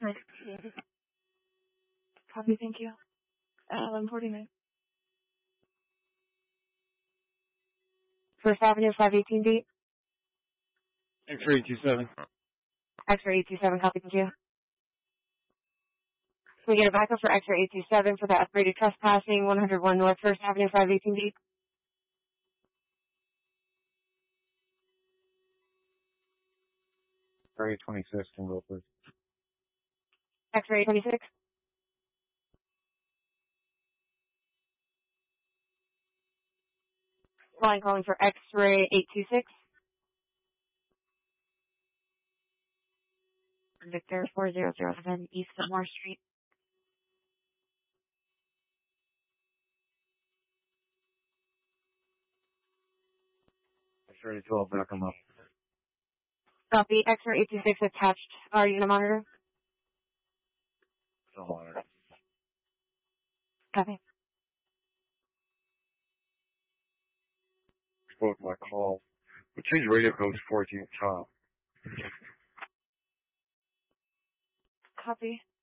Right. Copy, thank you. 11:49. First Avenue, 518D. X-ray 827. X-ray 827, copy, thank you. Can we get a backup for X-ray 827 for the upgraded trespassing, 101 North First Avenue, 518D? X-ray 26 can go first. X-ray 26. Line calling for X-ray 826. Victor 4007 East Moore Street. X-ray 12, back them up. Copy. X-ray 826 attached. Are you going to monitor? Still monitor. Copy. Spoke my call. We changed radio codes 14 top. Copy.